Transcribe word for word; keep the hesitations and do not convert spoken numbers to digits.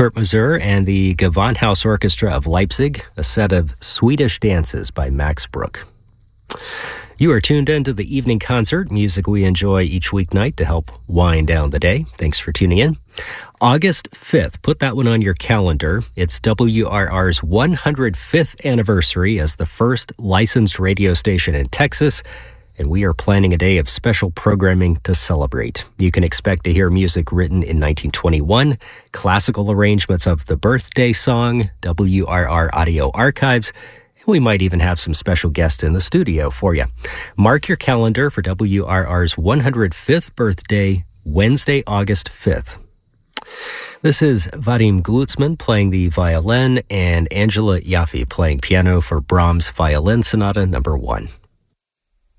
Kurt Masur and the Gewandhaus Orchestra of Leipzig, a set of Swedish dances by Max Bruch. You are tuned in to the evening concert, music we enjoy each weeknight to help wind down the day. Thanks for tuning in. August fifth, put that one on your calendar. It's W R R's one hundred fifth anniversary as the first licensed radio station in Texas, and we are planning a day of special programming to celebrate. You can expect to hear music written in nineteen twenty-one, classical arrangements of the birthday song, W R R audio archives, and we might even have some special guests in the studio for you. Mark your calendar for W R R's one hundred fifth birthday, Wednesday, August fifth. This is Vadim Glucksman playing the violin and Angela Yaffe playing piano for Brahms' Violin Sonata number one.